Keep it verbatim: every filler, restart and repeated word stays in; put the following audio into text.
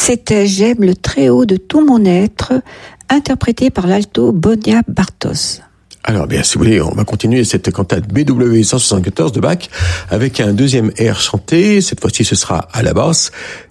C'était J'aime le très haut de tout mon être, interprété par l'alto Bonia Bartos. Alors bien, si vous voulez, on va continuer cette cantate B W cent soixante-quatorze de Bach avec un deuxième air chanté. Cette fois-ci, ce sera à la basse.